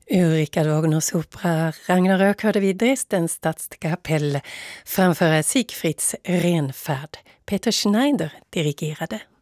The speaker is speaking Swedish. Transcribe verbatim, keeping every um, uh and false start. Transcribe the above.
Ur Richard Wagners opera Ragnarök hörde vi Dresdens stadskapell framföra Siegfrieds renfärd. Peter Schneider dirigerade.